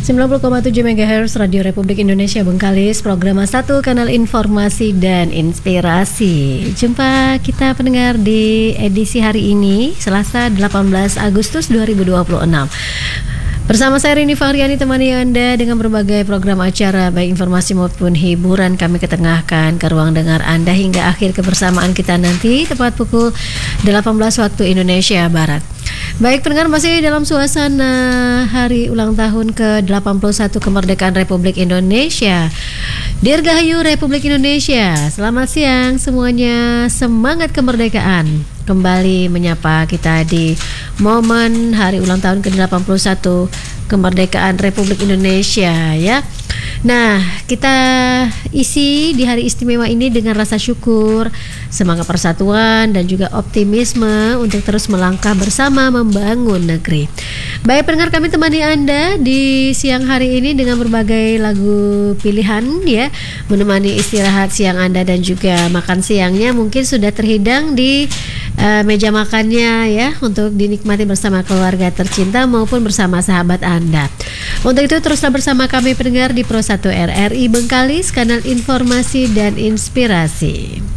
90,7 MHz Radio Republik Indonesia Bengkalis, program 1 kanal informasi dan inspirasi. Jumpa kita pendengar di edisi hari ini, Selasa 18 Agustus 2026. Bersama saya Rini Fahriani temani Anda dengan berbagai program acara baik informasi maupun hiburan kami ketengahkan ke ruang dengar Anda hingga akhir kebersamaan kita nanti tepat pukul 18 waktu Indonesia Barat. Baik pendengar, masih dalam suasana hari ulang tahun ke-81 kemerdekaan Republik Indonesia. Dirgahayu Republik Indonesia. Selamat siang semuanya, semangat kemerdekaan. Kembali menyapa kita di momen hari ulang tahun ke-81 kemerdekaan Republik Indonesia ya. Nah, kita isi di hari istimewa ini dengan rasa syukur, semangat persatuan dan juga optimisme untuk terus melangkah bersama membangun negeri. Baik pendengar, kami temani Anda di siang hari ini dengan berbagai lagu pilihan ya, menemani istirahat siang Anda dan juga makan siangnya mungkin sudah terhidang di meja makannya ya, untuk dinikmati bersama keluarga tercinta maupun bersama sahabat Anda. Untuk itu teruslah bersama kami pendengar di Pro 1 RRI Bengkalis, kanal informasi dan inspirasi.